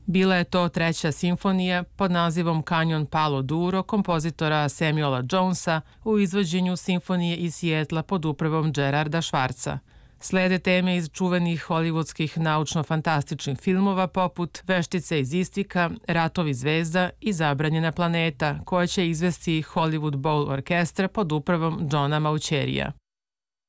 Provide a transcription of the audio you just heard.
Bila je to treća simfonija pod nazivom Kanjon Palo Duro kompozitora Samuela Jonesa u izvođenju simfonije iz Sijetla pod upravom Gerarda Schwarza. Slede teme iz čuvenih hollywoodskih naučno-fantastičnih filmova poput Veštice iz Istika, Ratovi zvezda i Zabranjena planeta, koja će izvesti Hollywood Bowl orkestra pod upravom Johna Maucherija.